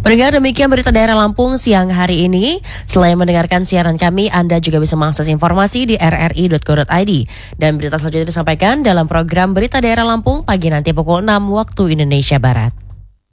Pendengar, demikian berita daerah Lampung siang hari ini. Selain mendengarkan siaran kami, Anda juga bisa mengakses informasi di rri.co.id. Dan berita selanjutnya disampaikan dalam program Berita Daerah Lampung pagi nanti pukul 6 waktu Indonesia Barat.